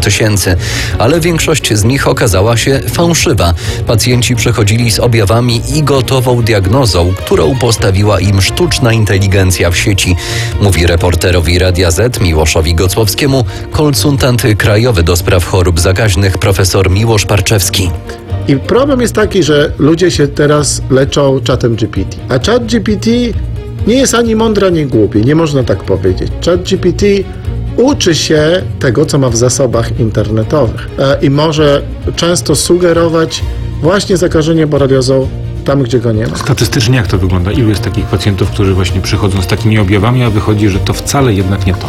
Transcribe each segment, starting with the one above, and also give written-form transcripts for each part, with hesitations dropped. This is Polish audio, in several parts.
tysięcy, ale większość z nich okazała się fałszywa. Pacjenci przychodzili z objawami i gotową diagnozą, którą postawiła im sztuczna inteligencja w sieci, mówi reporterowi Radia Z Miłoszowi Gocłowskiemu konsultant krajowy do spraw chorób zakaźnych profesor Miłosz Parczewski. I problem jest taki, że ludzie się teraz leczą czatem GPT. A czat GPT nie jest ani mądry, ani głupi. Nie można tak powiedzieć. Czat GPT uczy się tego, co ma w zasobach internetowych i może często sugerować właśnie zakażenie boreliozą tam, gdzie go nie ma. Statystycznie jak to wygląda? Ilu jest takich pacjentów, którzy właśnie przychodzą z takimi objawami, a wychodzi, że to wcale jednak nie to?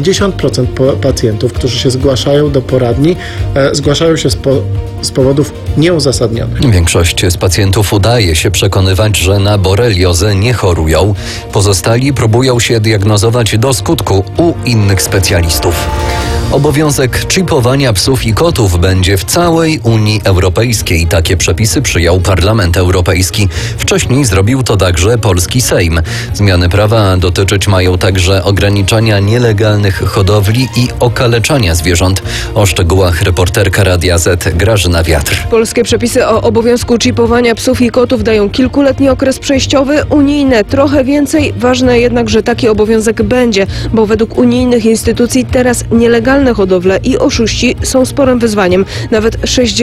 90% pacjentów, którzy się zgłaszają do poradni, zgłaszają się z powodów nieuzasadnionych. Większość z pacjentów udaje się przekonywać, że na boreliozę nie chorują. Pozostali próbują się diagnozować do skutku u innych specjalistów. Obowiązek czipowania psów i kotów będzie w całej Unii Europejskiej. Takie przepisy przyjął Parlament Europejski. Wcześniej zrobił to także polski Sejm. Zmiany prawa dotyczyć mają także ograniczania nielegalnych hodowli i okaleczania zwierząt. O szczegółach reporterka Radia Z Grażyna Wiatr. Polskie przepisy o obowiązku czipowania psów i kotów dają kilkuletni okres przejściowy, unijne trochę więcej. Ważne jednak, że taki obowiązek będzie, bo według unijnych instytucji teraz nielegalne hodowle i oszuści są sporym wyzwaniem. Nawet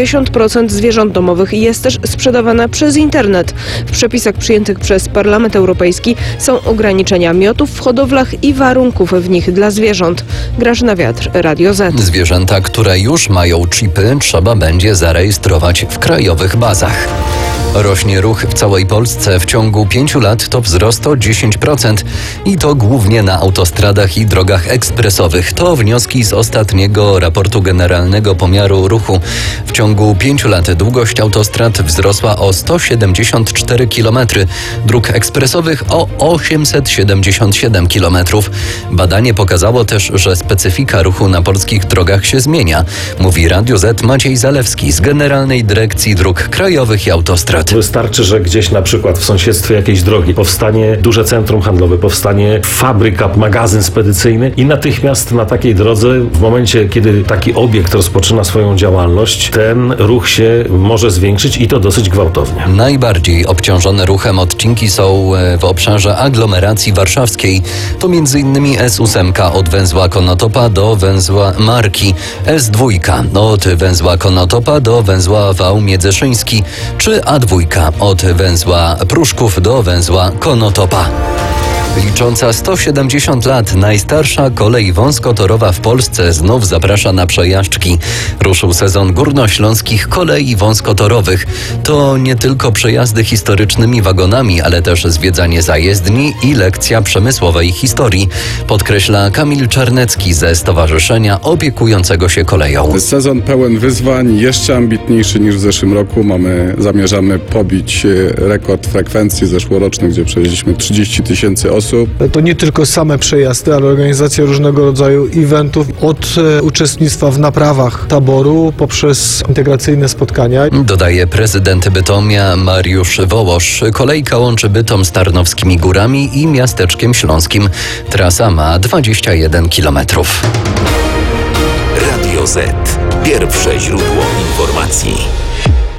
60% zwierząt domowych jest też sprzedawana przez internet. W przepisach przyjętych przez Parlament Europejski są ograniczenia miotów w hodowlach i warunków w nich dla zwierząt. Grażyna Wiatr, Radio Z. Zwierzęta, które już mają chipy, trzeba będzie zarejestrować w krajowych bazach. Rośnie ruch w całej Polsce. W ciągu 5 lat to wzrost o 10% i to głównie na autostradach i drogach ekspresowych. To wnioski z ostatniego raportu Generalnego Pomiaru Ruchu. W ciągu 5 lat długość autostrad wzrosła o 174 km, dróg ekspresowych o 877 km. Badanie pokazało też, że specyfika ruchu na polskich drogach się zmienia, mówi Radio Z Maciej Zalewski z Generalnej Dyrekcji Dróg Krajowych i Autostrad. Wystarczy, że gdzieś na przykład w sąsiedztwie jakiejś drogi powstanie duże centrum handlowe, powstanie fabryka, magazyn spedycyjny i natychmiast na takiej drodze, w momencie, kiedy taki obiekt rozpoczyna swoją działalność, ten ruch się może zwiększyć i to dosyć gwałtownie. Najbardziej obciążone ruchem odcinki są w obszarze aglomeracji warszawskiej. To m.in. S8 od węzła Konotopa do węzła Marki, S2 od węzła Konotopa do węzła Wał Miedzeszyński, czy A2 od węzła Pruszków do węzła Konotopa. Licząca 170 lat najstarsza kolej wąskotorowa w Polsce znów zaprasza na przejażdżki. Ruszył sezon górnośląskich kolei wąskotorowych. To nie tylko przejazdy historycznymi wagonami, ale też zwiedzanie zajezdni i lekcja przemysłowej historii, podkreśla Kamil Czarnecki ze stowarzyszenia opiekującego się koleją. Sezon pełen wyzwań, jeszcze ambitniejszy niż w zeszłym roku. Zamierzamy pobić rekord frekwencji zeszłorocznych, gdzie przewieźliśmy 30 000 osób. To nie tylko same przejazdy, ale organizacja różnego rodzaju eventów, od uczestnictwa w naprawach taboru poprzez integracyjne spotkania. Dodaje prezydent Bytomia Mariusz Wołosz. Kolejka łączy Bytom z Tarnowskimi Górami i miasteczkiem śląskim. Trasa ma 21 km. Radio Z. Pierwsze źródło informacji.